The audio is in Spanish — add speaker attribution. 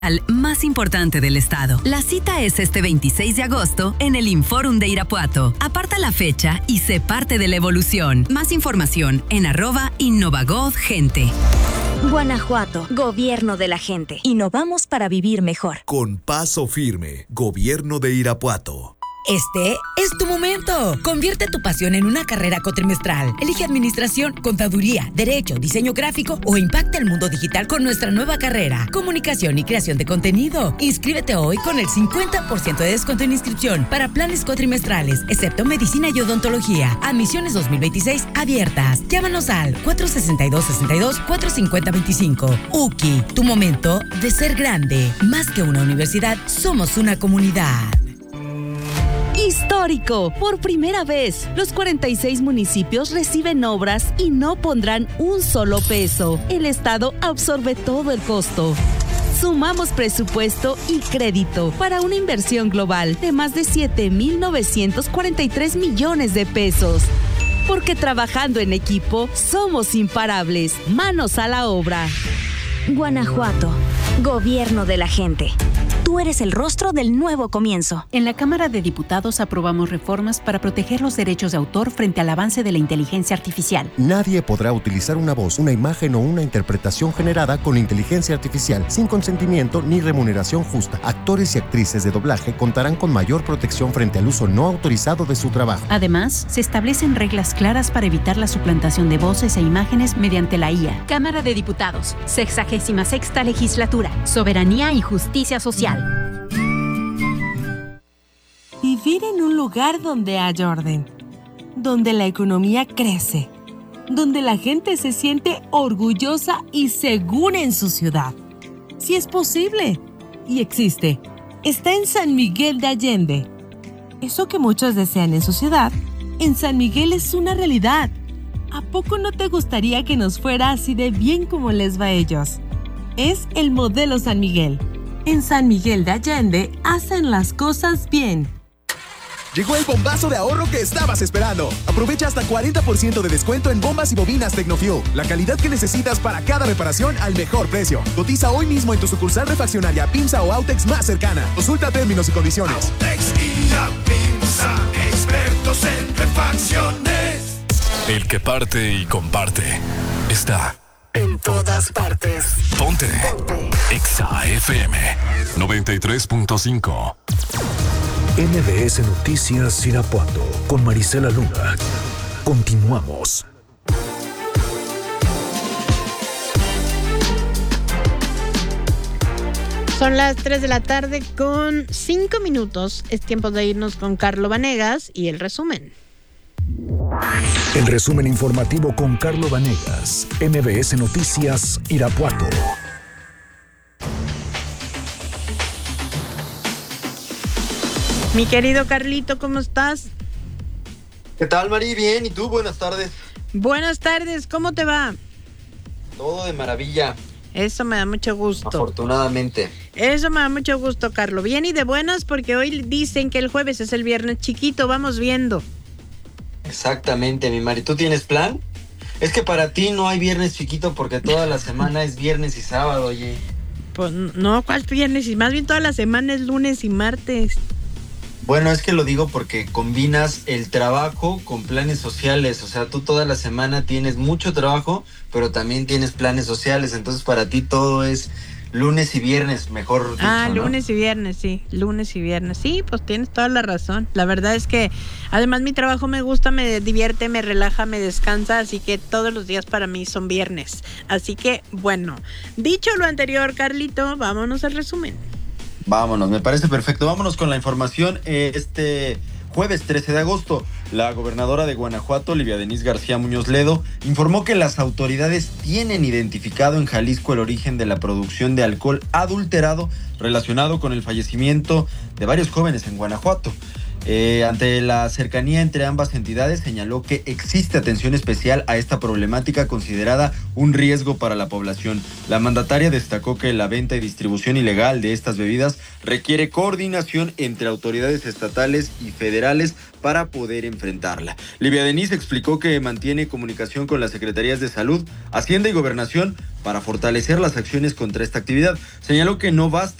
Speaker 1: más importante del estado. La cita es este 26 de agosto en el Inforum de Irapuato. Aparta la fecha y sé parte de la evolución. Más información en @InnovaGovGente.
Speaker 2: Guanajuato, gobierno de la gente. Innovamos para vivir mejor.
Speaker 3: Con paso firme, gobierno de Irapuato.
Speaker 4: Este es tu momento. Convierte tu pasión en una carrera cuatrimestral. Elige administración, contaduría, derecho, diseño gráfico o impacta el mundo digital con nuestra nueva carrera. Comunicación y creación de contenido. Inscríbete hoy con el 50% de descuento en inscripción para planes cuatrimestrales, excepto medicina y odontología. Admisiones 2026 abiertas. Llámanos al 462-62-450-25. UKI, tu momento de ser grande. Más que una universidad, somos una comunidad.
Speaker 5: Histórico. Por primera vez, los 46 municipios reciben obras y no pondrán un solo peso. El Estado absorbe todo el costo. Sumamos presupuesto y crédito para una inversión global de más de 7,943 millones de pesos. Porque trabajando en equipo, somos imparables. Manos a la obra.
Speaker 2: Guanajuato, gobierno de la gente. Tú eres el rostro del nuevo comienzo.
Speaker 6: En la Cámara de Diputados aprobamos reformas para proteger los derechos de autor frente al avance de la inteligencia artificial.
Speaker 7: Nadie podrá utilizar una voz, una imagen o una interpretación generada con inteligencia artificial sin consentimiento ni remuneración justa. Actores y actrices de doblaje contarán con mayor protección frente al uso no autorizado de su trabajo.
Speaker 6: Además, se establecen reglas claras para evitar la suplantación de voces e imágenes mediante la IA.
Speaker 8: Cámara de Diputados, 66ª Legislatura, Soberanía y Justicia Social.
Speaker 9: Vivir en un lugar donde haya orden, donde la economía crece, donde la gente se siente orgullosa y segura en su ciudad. Si es posible y existe, está en San Miguel de Allende. Eso que muchos desean en su ciudad, en San Miguel es una realidad. ¿A poco no te gustaría que nos fuera así de bien como les va a ellos? Es el modelo San Miguel. En San Miguel de Allende hacen las cosas bien.
Speaker 10: Llegó el bombazo de ahorro que estabas esperando. Aprovecha hasta 40% de descuento en bombas y bobinas Tecnofuel. La calidad que necesitas para cada reparación al mejor precio. Cotiza hoy mismo en tu sucursal refaccionaria PIMSA o Autex más cercana. Consulta términos y condiciones.
Speaker 11: Autex y la PIMSA, expertos en refacciones.
Speaker 12: El que parte y comparte está
Speaker 11: en todas partes.
Speaker 12: Ponte. Exa FM 93.5.
Speaker 13: MBS Noticias Irapuato con Marisela Luna. Continuamos.
Speaker 14: Son las 3 de la tarde con 5 minutos. Es tiempo de irnos con Carlo Vanegas y el resumen.
Speaker 13: El resumen informativo con Carlo Vanegas. MBS Noticias Irapuato.
Speaker 14: Mi querido Carlito, ¿cómo estás?
Speaker 15: ¿Qué tal, Mari? Bien, ¿y tú? Buenas tardes.
Speaker 14: Buenas tardes, ¿cómo te va?
Speaker 15: Todo de maravilla.
Speaker 14: Eso me da mucho gusto.
Speaker 15: Afortunadamente.
Speaker 14: Eso me da mucho gusto, Carlo. Bien y de buenas porque hoy dicen que el jueves es el viernes chiquito, vamos viendo.
Speaker 15: Exactamente, mi Mari. ¿Tú tienes plan? Es que para ti no hay viernes chiquito porque toda la semana es viernes y sábado, oye.
Speaker 14: Pues no, ¿cuál viernes? Y más bien toda la semana es lunes y martes.
Speaker 15: Bueno, es que lo digo porque combinas el trabajo con planes sociales. O sea, tú toda la semana tienes mucho trabajo, pero también tienes planes sociales. Entonces, para ti todo es lunes y viernes, mejor dicho, ¿no?
Speaker 14: Lunes y viernes, sí. Lunes y viernes. Sí, pues tienes toda la razón. La verdad es que, además, mi trabajo me gusta, me divierte, me relaja, me descansa. Así que todos los días para mí son viernes. Así que, bueno, dicho lo anterior, Carlito, vámonos al resumen.
Speaker 15: Vámonos, me parece perfecto. Vámonos con la información. Este jueves 13 de agosto, la gobernadora de Guanajuato, Livia Denisse García Muñoz Ledo, informó que las autoridades tienen identificado en Jalisco el origen de la producción de alcohol adulterado relacionado con el fallecimiento de varios jóvenes en Guanajuato. Ante la cercanía entre ambas entidades, señaló que existe atención especial a esta problemática considerada un riesgo para la población. La mandataria destacó que la venta y distribución ilegal de estas bebidas requiere coordinación entre autoridades estatales y federales para poder enfrentarla. Livia Denis explicó que mantiene comunicación con las Secretarías de Salud, Hacienda y Gobernación para fortalecer las acciones contra esta actividad. Señaló que no basta